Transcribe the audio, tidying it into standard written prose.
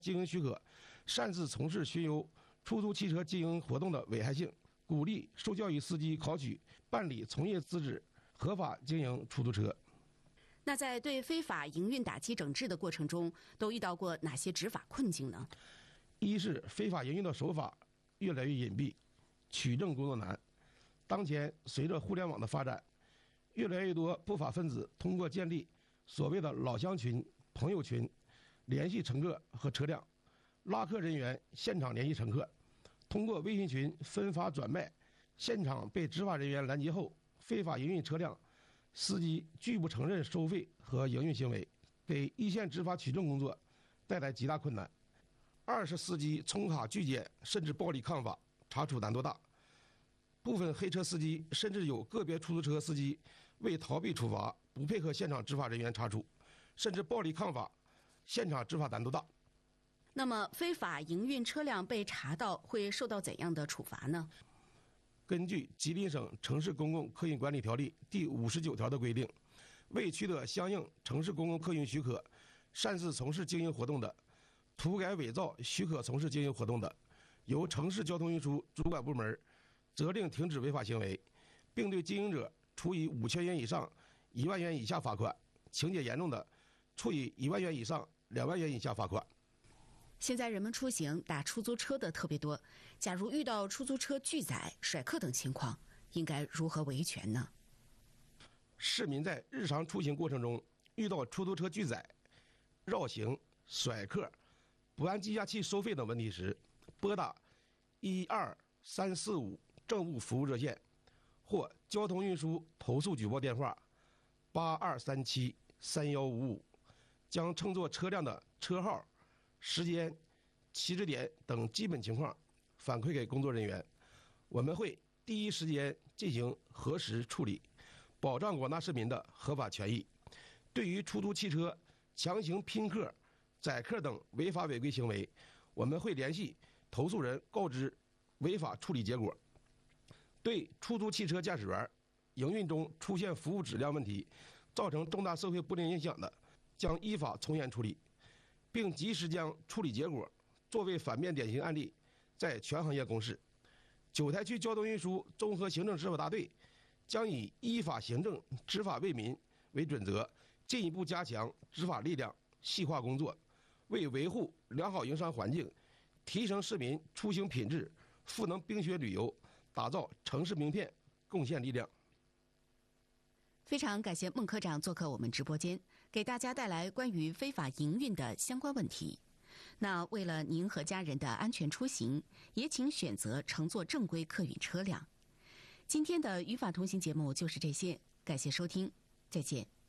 经营许可擅自从事巡游出租汽车经营活动的危害性，鼓励受教育司机考取办理从业资质，合法经营出租车。 那在对非法营运打击整治的过程中，都遇到过哪些执法困境呢？ 一是非法营运的手法越来越隐蔽，取证工作难。当前随着互联网的发展，越来越多不法分子通过建立所谓的老乡群、朋友群，联系乘客和车辆，拉客人员现场联系乘客，通过微信群分发转卖，现场被执法人员拦截后，非法营运车辆，司机拒不承认收费和营运行为，给一线执法取证工作带来极大困难。二是司机充卡拒检甚至暴力抗法，查处难度大。部分黑车司机甚至有个别出租车司机为逃避处罚，不配合现场执法人员查处，甚至暴力抗法，现场执法难度大。 那么非法营运车辆被查到会受到怎样的处罚呢？ 根据吉林省城市公共客运管理条例第59条的规定，未取得相应城市公共客运许可，擅自从事经营活动的，涂改伪造许可从事经营活动的，由城市交通运输主管部门责令停止违法行为，并对经营者处以5000元以上1万元以下罚款，情节严重的，处以1万元以上2万元以下罚款。 现在人们出行打出租车的特别多，假如遇到出租车拒载、甩客等情况，应该如何维权呢？ 市民在日常出行过程中遇到出租车拒载、绕行、甩客、不按计价器收费等问题时，拨打12345政务服务热线，或交通运输投诉举报电话82373155，将乘坐车辆的车号、时间、起止点等基本情况反馈给工作人员，我们会第一时间进行核实处理，保障广大市民的合法权益。对于出租汽车强行拼客、载客等违法违规行为，我们会联系投诉人告知违法处理结果。对出租汽车驾驶员营运中出现服务质量问题，造成重大社会不良影响的，将依法从严处理，并及时将处理结果作为反面典型案例，在全行业公示。九台区交通运输综合行政执法大队将以依法行政、执法为民为准则，进一步加强执法力量，细化工作，为维护良好营商环境，提升市民出行品质，赋能冰雪旅游，打造城市名片贡献力量。 非常感谢孟科长做客我们直播间，给大家带来关于非法营运的相关问题。那为了您和家人的安全出行，也请选择乘坐正规客运车辆。今天的与法同行节目就是这些，感谢收听，再见。